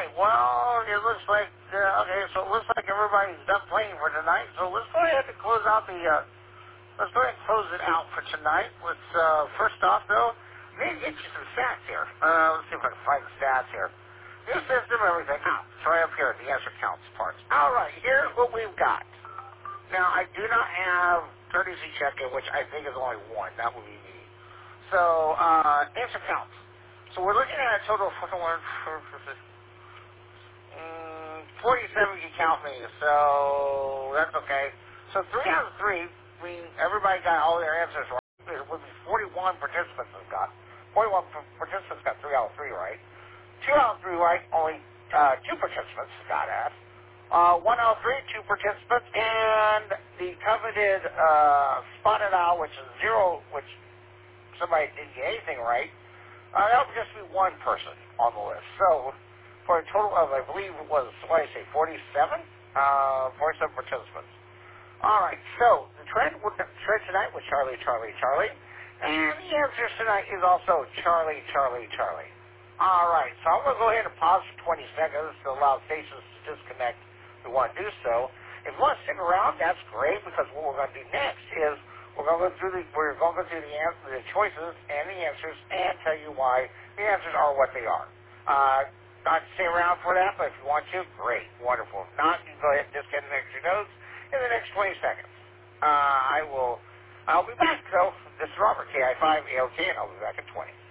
right. Well, it looks like, okay, so it looks like everybody's done playing for tonight. So let's go ahead and close out the, let's go ahead and close it out for tonight. Let's, first off, though, maybe get you some stats here. Let's see if I can find the stats here. New system, everything. Oh, it's right up here, the answer counts parts. All right, here's what we've got. Now, I do not have courtesy check-in, which I think is only one. That would be me. So, answer counts. So we're looking at a total of 47 you count me, so that's okay. So 3 out of 3, everybody got all their answers right. It would be 41 participants have got. 41 participants got 3 out of 3 right. 2 out of 3 right, only 2 participants got it. 1 out of 3, 2 participants, and the coveted spotted owl, which is 0, which somebody didn't get anything right. That would just be one person on the list. So, for a total of, I believe it was, what did I say, 47? 47 participants. All right, so the trend tonight was Charlie, Charlie, Charlie. And the answers tonight is also Charlie, Charlie, Charlie. All right, so I'm going to go ahead and pause for 20 seconds to allow stations to disconnect if we want to do so. If you want to stick around, that's great, because what we're going to do next is we're going to go through the choices and the answers and tell you why the answers are what they are. Not to stay around for that, but if you want to, great, wonderful. If not, you can go ahead and disconnect your notes in the next 20 seconds. I'll be back, though. This is Robert, KI5 AOK, and I'll be back in 20.